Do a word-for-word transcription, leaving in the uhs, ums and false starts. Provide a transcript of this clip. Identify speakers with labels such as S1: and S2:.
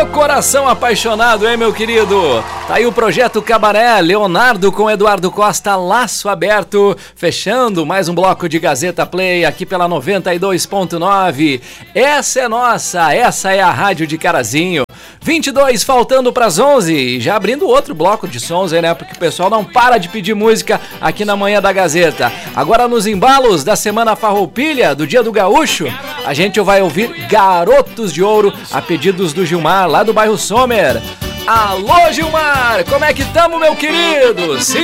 S1: Ô coração apaixonado, hein, meu querido? Tá aí o Projeto Cabaré, Leonardo com Eduardo Costa, Laço Aberto, fechando mais um bloco de Gazeta Play aqui pela noventa e dois ponto nove. Essa é nossa, essa é a Rádio de Carazinho. vinte e dois faltando pras onze, e já abrindo outro bloco de sons aí, né? Porque o pessoal não para de pedir música aqui na Manhã da Gazeta. Agora nos embalos da Semana Farroupilha, do Dia do Gaúcho, a gente vai ouvir Garotos de Ouro, a pedidos do Gilmar, lá do bairro Sommer. Alô, Gilmar! Como é que tamo, meu querido?